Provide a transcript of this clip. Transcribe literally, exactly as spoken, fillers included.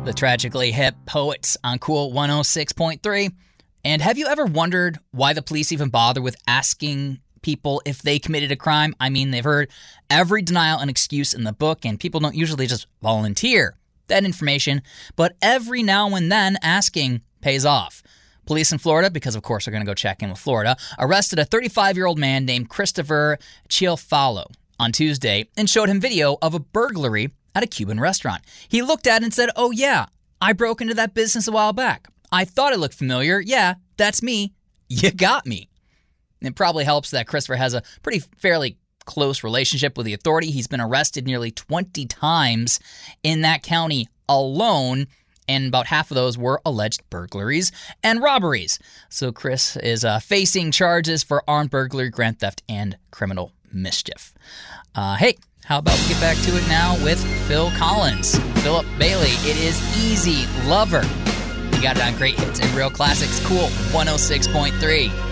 The Tragically Hip Poets on Cool one oh six point three. And have you ever wondered why the police even bother with asking people if they committed a crime? I mean, they've heard every denial and excuse in the book, and people don't usually just volunteer that information, but every now and then asking pays off. Police in Florida, because of course we're going to go check in with Florida, arrested a thirty-five-year-old man named Christopher Chiafalo on Tuesday and showed him video of a burglary at a Cuban restaurant. He looked at it and said, "Oh yeah, I broke into that business a while back. I thought it looked familiar. Yeah, that's me. You got me." It probably helps that Christopher has a pretty fairly close relationship with the authority. He's been arrested nearly twenty times in that county alone, and about half of those were alleged burglaries and robberies. So Chris is uh, facing charges for armed burglary, grand theft, and criminal mischief. Uh, hey, how about we get back to it now with Phil Collins. Philip Bailey, it is Easy Lover. You got it on Great Hits and Real Classics. Cool one oh six point three.